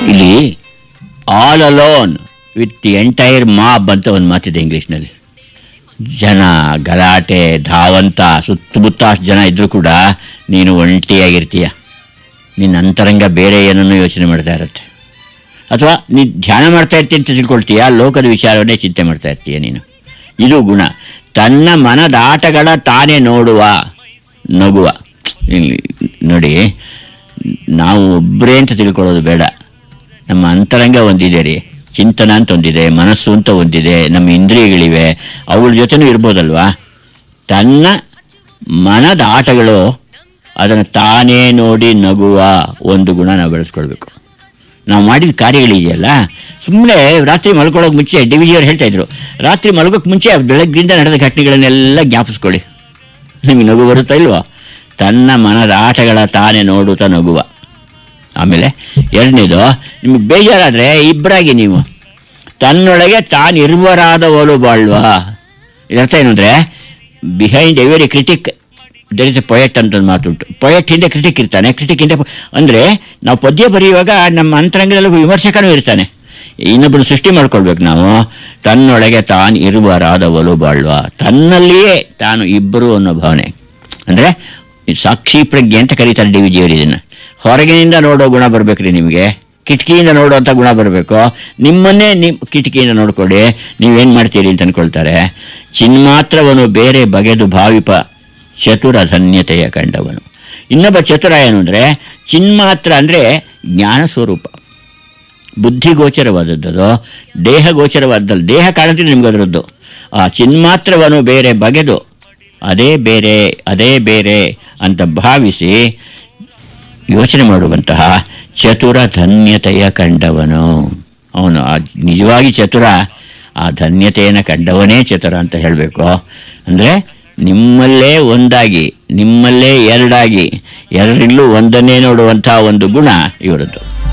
ಇಲ್ಲಿ all alone with the entire mob ಅಂತ ಒಂದು ಮಾತಿದೆ ಇಂಗ್ಲೀಷ್ನಲ್ಲಿ. ಜನ ಗಲಾಟೆ ಧಾವಂತ ಸುತ್ತಮುತ್ತ ಅಷ್ಟು ಜನ ಇದ್ದರೂ ಕೂಡ ನೀನು ಒಂಟಿಯಾಗಿರ್ತೀಯ. ನಿನ್ನ ಅಂತರಂಗ ಬೇರೆ ಏನನ್ನು ಯೋಚನೆ ಮಾಡ್ತಾ ಇರುತ್ತೆ. ಅಥವಾ ನೀನು ಧ್ಯಾನ ಮಾಡ್ತಾ ಇರ್ತೀಯ ಅಂತ ತಿಳ್ಕೊಳ್ತೀಯ, ಲೋಕದ ವಿಚಾರವನ್ನೇ ಚಿಂತೆ ಮಾಡ್ತಾ ಇರ್ತೀಯ ನೀನು. ಇದು ಗುಣ. ತನ್ನ ಮನದಾಟಗಳ ತಾನೇ ನೋಡುವ ನಗುವ. ನೋಡಿ, ನಾವು ಒಬ್ಬರೇ ಅಂತ ತಿಳ್ಕೊಳ್ಳೋದು ಬೇಡ. ನಮ್ಮ ಅಂತರಂಗ ಒಂದಿದೆ ರೀ, ಚಿಂತನ ಅಂತ ಒಂದಿದೆ, ಮನಸ್ಸು ಅಂತ ಒಂದಿದೆ, ನಮ್ಮ ಇಂದ್ರಿಯಗಳಿವೆ, ಅವಳ ಜೊತೆನೂ ಇರ್ಬೋದಲ್ವಾ. ತನ್ನ ಮನದ ಆಟಗಳು ಅದನ್ನು ತಾನೇ ನೋಡಿ ನಗುವ ಒಂದು ಗುಣ ನಾವು ಬೆಳೆಸ್ಕೊಳ್ಬೇಕು. ನಾವು ಮಾಡಿದ ಕಾರ್ಯಗಳಿದೆಯಲ್ಲ, ಸುಮ್ಮನೆ ರಾತ್ರಿ ಮಲ್ಕೊಳ್ಳೋಕೆ ಮುಂಚೆ ಡಿ ವಿ ಜಿಯವ್ರು ಹೇಳ್ತಾಯಿದ್ರು, ರಾತ್ರಿ ಮಲ್ಗೋಕ್ಕೆ ಮುಂಚೆ ಬೆಳಗ್ಗಿಂದ ನಡೆದ ಘಟನೆಗಳನ್ನೆಲ್ಲ ಜ್ಞಾಪಿಸ್ಕೊಳ್ಳಿ, ನಿಮಗೆ ನಗು ಬರುತ್ತಾ ಇಲ್ವೋ. ತನ್ನ ಮನದ ಆಟಗಳ ತಾನೇ ನೋಡುತ್ತಾ ನಗುವ. ಆಮೇಲೆ ಎರಡನೇದು, ನಿಮಗೆ ಬೇಜಾರಾದರೆ ಇಬ್ಬರಾಗಿ ನೀವು ತನ್ನೊಳಗೆ ತಾನಿರ್ವರಾದವಳು ಬಾಳ್ವಾ. ಇದರ್ಥ ಏನು ಅಂದರೆ, behind every critic there is A poet ಅಂತ ಒಂದು ಮಾತುಂಟು. ಪೊಯೆಟ್ ಹಿಂದೆ ಕ್ರಿಟಿಕ್ ಇರ್ತಾನೆ, ಕ್ರಿಟಿಕ್ ಹಿಂದೆ ಅಂದರೆ ನಾವು ಪದ್ಯ ಬರೆಯುವಾಗ ನಮ್ಮ ಅಂತರಂಗದಲ್ಲೂ ವಿಮರ್ಶಕನೂ ಇರ್ತಾನೆ. ಇನ್ನೊಬ್ಬರು ಸೃಷ್ಟಿ ಮಾಡ್ಕೊಳ್ಬೇಕು ನಾವು. ತನ್ನೊಳಗೆ ತಾನು ಇರುವರಾದವಳು ಬಾಳ್ವಾ, ತನ್ನಲ್ಲಿಯೇ ತಾನು ಇಬ್ಬರು ಅನ್ನೋ ಭಾವನೆ. ಅಂದರೆ ಸಾಕ್ಷಿ ಪ್ರಜ್ಞೆ ಅಂತ ಕರೀತಾರೆ ಡಿ ವಿ ಜಿಯವರು ಇದನ್ನು. ಹೊರಗಿನಿಂದ ನೋಡೋ ಗುಣ ಬರಬೇಕ್ರಿ ನಿಮಗೆ, ಕಿಟಕಿಯಿಂದ ನೋಡುವಂಥ ಗುಣ ಬರಬೇಕು. ನಿಮ್ಮನ್ನೇ ಕಿಟಕಿಯಿಂದ ನೋಡ್ಕೊಳ್ಳಿ, ನೀವೇನು ಮಾಡ್ತೀರಿ ಅಂತ ಅಂದ್ಕೊಳ್ತಾರೆ. ಚಿನ್ಮಾತ್ರವನು ಬೇರೆ ಬಗೆದು ಭಾವಿಪ ಚತುರ ಧನ್ಯತೆಯ ಕಂಡವನು. ಇನ್ನೊಬ್ಬ ಚತುರ ಏನು ಅಂದರೆ, ಚಿನ್ಮಾತ್ರ ಅಂದರೆ ಜ್ಞಾನ ಸ್ವರೂಪ, ಬುದ್ಧಿಗೋಚರವಾದದ್ದು, ದೇಹ ಗೋಚರವಾದದ್ದು. ದೇಹ ಕಾಣುತ್ತೆ ನಿಮ್ಗೆ ಅದರದ್ದು. ಆ ಚಿನ್ಮಾತ್ರವನು ಬೇರೆ ಬಗೆದು ಅದೇ ಬೇರೆ ಅಂತ ಭಾವಿಸಿ ಯೋಚನೆ ಮಾಡುವಂತಹ ಚತುರ ಧನ್ಯತೆಯ ಕಂಡವನು ಅವನು. ನಿಜವಾಗಿ ಚತುರ, ಆ ಧನ್ಯತೆಯನ್ನು ಕಂಡವನೇ ಚತುರ ಅಂತ ಹೇಳಬೇಕು. ಅಂದರೆ ನಿಮ್ಮಲ್ಲೇ ಒಂದಾಗಿ, ನಿಮ್ಮಲ್ಲೇ ಎರಡಾಗಿ, ಎರಡರಲ್ಲೂ ಒಂದನ್ನೇ ನೋಡುವಂಥ ಒಂದು ಗುಣ ಇವರದ್ದು.